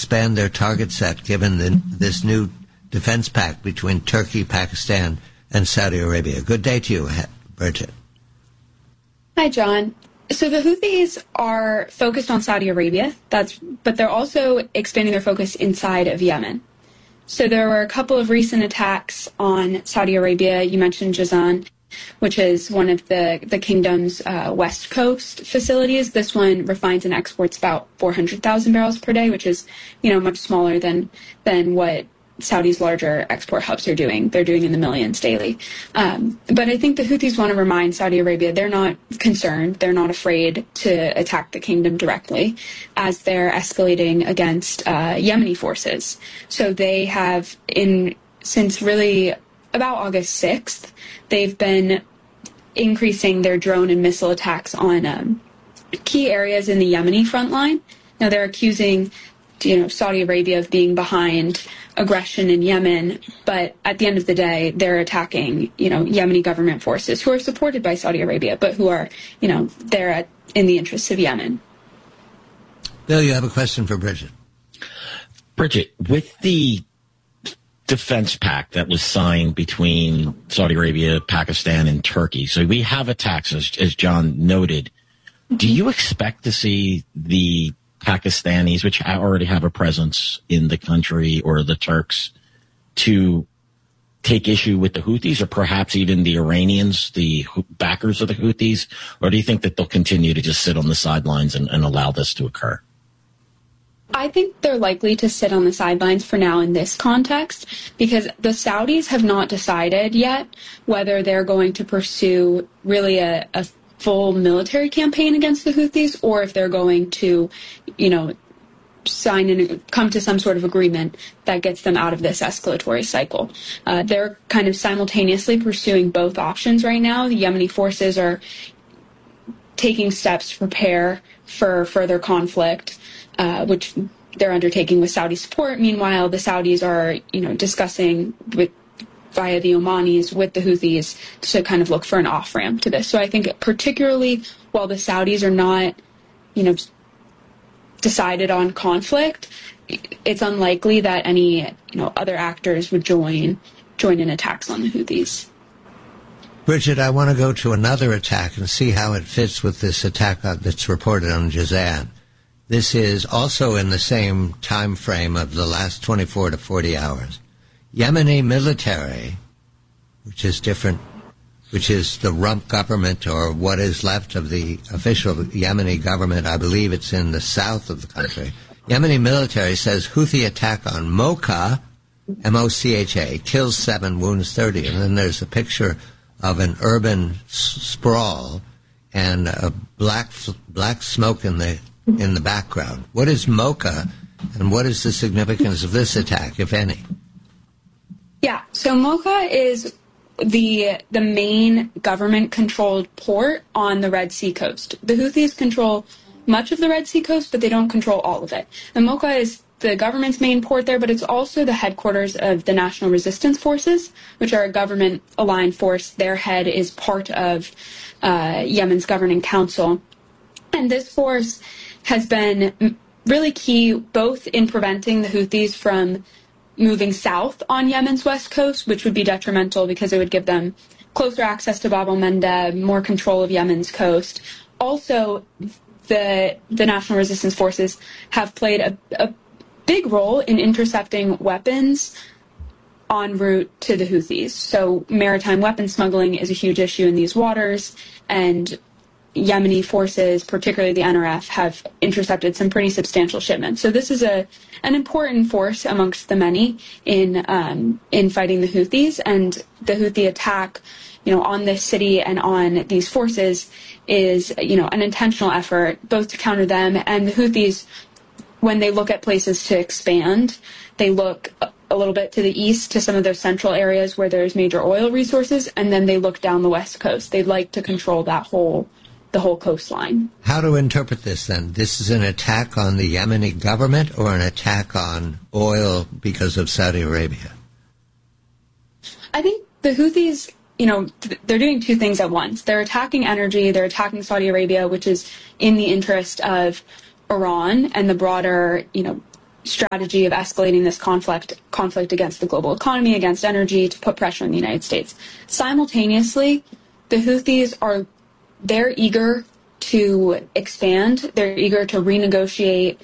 expand their target set given this new defense pact between Turkey, Pakistan, and Saudi Arabia? Good day to you, Bridget. Hi, John. So the Houthis are focused on Saudi Arabia, but they're also expanding their focus inside of Yemen. So there were a couple of recent attacks on Saudi Arabia. You mentioned Jazan, which is one of the kingdom's west coast facilities. This one refines and exports about 400,000 barrels per day, which is, much smaller than what Saudi's larger export hubs are doing. They're doing in the millions daily. But I think the Houthis want to remind Saudi Arabia they're not concerned, they're not afraid to attack the kingdom directly as they're escalating against Yemeni forces. So they have, since really about August 6th, they've been increasing their drone and missile attacks on key areas in the Yemeni front line. Now they're accusing Saudi Arabia of being behind aggression in Yemen, but at the end of the day, they're attacking, Yemeni government forces who are supported by Saudi Arabia, but who are, there in the interests of Yemen. Bill, you have a question for Bridget. Bridget, with the defense pact that was signed between Saudi Arabia, Pakistan, and Turkey, so we have attacks, as John noted. Do you expect to see the Pakistanis, which already have a presence in the country, or the Turks, to take issue with the Houthis, or perhaps even the Iranians, the backers of the Houthis? Or do you think that they'll continue to just sit on the sidelines and allow this to occur? I think they're likely to sit on the sidelines for now in this context, because the Saudis have not decided yet whether they're going to pursue really a full military campaign against the Houthis, or if they're going to, sign and come to some sort of agreement that gets them out of this escalatory cycle. They're kind of simultaneously pursuing both options right now. The Yemeni forces are taking steps to prepare for further conflict, which they're undertaking with Saudi support. Meanwhile, the Saudis are, discussing via the Omanis with the Houthis to kind of look for an off-ramp to this. So I think particularly while the Saudis are not, decided on conflict, it's unlikely that any, other actors would join in attacks on the Houthis. Bridget, I want to go to another attack and see how it fits with this attack that's reported on Jazan. This is also in the same time frame of the last 24 to 40 hours. Yemeni military, which is different, which is the rump government, or what is left of the official Yemeni government. I believe it's in the south of the country. Yemeni military says Houthi attack on Mocha, M-O-C-H-A, kills 7, wounds 30. And then there's a picture of an urban sprawl and a black smoke in the background. What is Mocha, and what is the significance of this attack, if any? Yeah, so Mocha is the main government-controlled port on the Red Sea coast. The Houthis control much of the Red Sea coast, but they don't control all of it. And Mocha is the government's main port there, but it's also the headquarters of the National Resistance Forces, which are a government-aligned force. Their head is part of Yemen's governing council. And this force has been really key both in preventing the Houthis from moving south on Yemen's west coast, which would be detrimental because it would give them closer access to Bab el-Mandeb, more control of Yemen's coast. Also, the National Resistance Forces have played a big role in intercepting weapons en route to the Houthis. So maritime weapon smuggling is a huge issue in these waters, and Yemeni forces, particularly the NRF, have intercepted some pretty substantial shipments. So this is an important force amongst the many in fighting the Houthis, and the Houthi attack, on this city and on these forces is, an intentional effort both to counter them and the Houthis. When they look at places to expand, they look a little bit to the east to some of those central areas where there's major oil resources, and then they look down the west coast. They'd like to control the whole coastline. How to interpret this, then? This is an attack on the Yemeni government or an attack on oil because of Saudi Arabia? I think the Houthis, they're doing two things at once. They're attacking energy, they're attacking Saudi Arabia, which is in the interest of Iran and the broader, strategy of escalating this conflict against the global economy, against energy, to put pressure on the United States. Simultaneously, the Houthis they're eager to expand. They're eager to renegotiate